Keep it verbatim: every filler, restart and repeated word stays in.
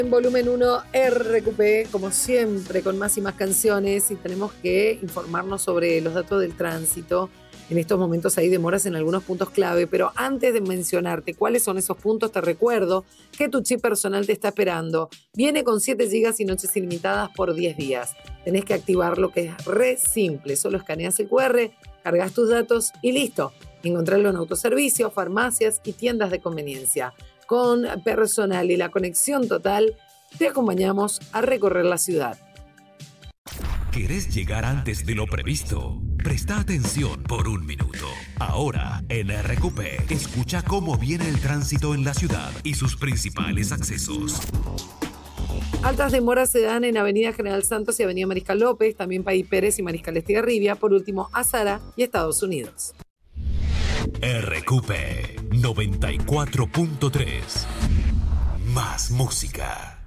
En volumen uno, R Q P, como siempre, con más y más canciones, y tenemos que informarnos sobre los datos del tránsito. En estos momentos hay demoras en algunos puntos clave, pero antes de mencionarte cuáles son esos puntos, te recuerdo que tu chip personal te está esperando. Viene con siete gigas y noches ilimitadas por diez días. Tenés que activarlo, que es re simple. Solo escaneas el cu erre, cargas tus datos y listo. Encontrarlo en autoservicios, farmacias y tiendas de conveniencia. Con personal y la conexión total, te acompañamos a recorrer la ciudad. ¿Querés llegar antes de lo previsto? Presta atención por un minuto. Ahora, en R Q P, escucha cómo viene el tránsito en la ciudad y sus principales accesos. Altas demoras se dan en Avenida General Santos y Avenida Mariscal López, también País Pérez y Mariscal Estigarribia, por último Azara y Estados Unidos. R Q P noventa y cuatro punto tres. Más música.